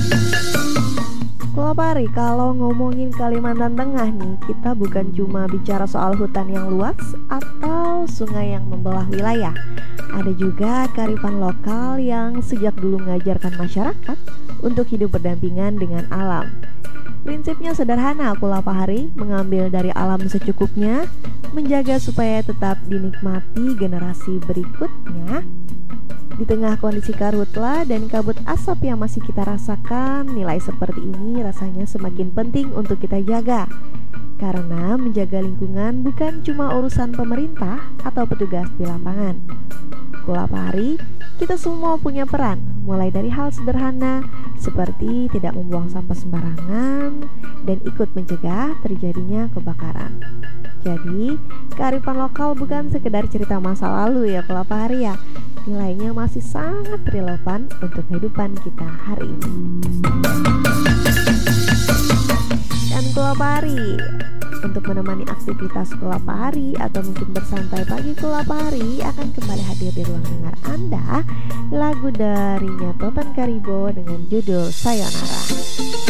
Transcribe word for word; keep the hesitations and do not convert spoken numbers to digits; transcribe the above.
Kulapari, kalau ngomongin Kalimantan Tengah nih, kita bukan cuma bicara soal hutan yang luas atau sungai yang membelah wilayah. Ada juga kearifan lokal yang sejak dulu mengajarkan masyarakat untuk hidup berdampingan dengan alam. Prinsipnya sederhana, Kulapahari mengambil dari alam secukupnya, menjaga supaya tetap dinikmati generasi berikutnya. Di tengah kondisi karhutla dan kabut asap yang masih kita rasakan, nilai seperti ini rasanya semakin penting untuk kita jaga. Karena menjaga lingkungan bukan cuma urusan pemerintah atau petugas di lapangan. Kulapahari, kita semua punya peran, mulai dari hal sederhana seperti tidak membuang sampah sembarangan dan ikut mencegah terjadinya kebakaran. Jadi, kearifan lokal bukan sekedar cerita masa lalu ya Kulapahari ya. Nilainya masih sangat relevan untuk kehidupan kita hari ini. Dan Kulapahari, untuk menemani aktivitas Kulapahari atau mungkin bersantai pagi Kulapahari akan kembali hadir di ruang dengar Anda lagu dari Topan Karibo dengan judul Sayonara.